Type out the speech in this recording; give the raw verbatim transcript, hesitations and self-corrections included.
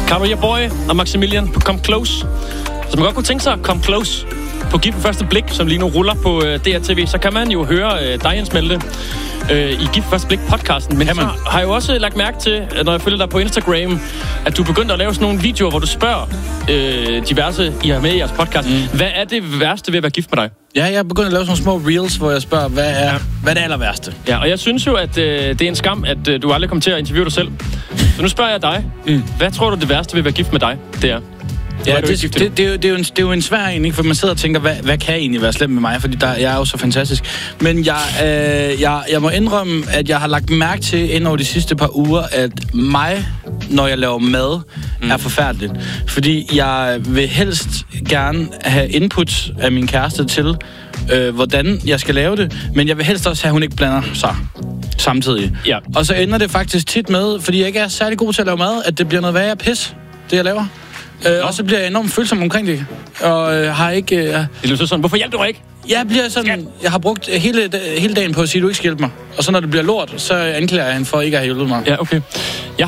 Carlo Jaboy og Maximilian på Come Close. Så man godt kunne tænke sig at Come Close på Gift ved første blik, som lige nu ruller på øh, D R T V, så kan man jo høre øh, dig, Jens Melte, øh, i Gift ved første blik-podcasten. Men så har jeg jo også lagt mærke til, når jeg følger dig på Instagram, at du er begyndt at lave sådan nogle videoer, hvor du spørger øh, diverse, I har med i jeres podcast. Mm. Hvad er det værste ved at være gift med dig? Ja, jeg er begyndt at lave sådan nogle små reels, hvor jeg spørger, hvad er, ja. hvad er det aller værste? Ja, og jeg synes jo, at øh, det er en skam, at øh, du aldrig kommer til at interviewe dig selv. Så nu spørger jeg dig. Mm. Hvad tror du det værste ved at være gift med dig, det er? Ja, det, det, det, det, er jo, det, er jo en, det er jo en svær en, ikke? For man sidder og tænker, hvad, hvad kan egentlig være slemt med mig? Fordi der, jeg er jo så fantastisk. Men jeg, øh, jeg, jeg må indrømme, at jeg har lagt mærke til ind over de sidste par uger, at mig, når jeg laver mad, mm. er forfærdeligt. Fordi jeg vil helst gerne have input af min kæreste til, øh, hvordan jeg skal lave det. Men jeg vil helst også have, at hun ikke blander sig samtidig. Ja. Og så ender det faktisk tit med, fordi jeg ikke er særlig god til at lave mad, at det bliver noget værre pis, det jeg laver. Øh, og så bliver jeg enormt følsom omkring det. Og øh, har ikke... Øh, det lyder sådan, hvorfor hjælper du ikke? Jeg bliver sådan... Skat. Jeg har brugt hele, hele dagen på at sige, at du ikke skal hjælpe mig. Og så når det bliver lort, så anklager jeg hende for ikke at have hjulpet mig. Ja, okay. Jeg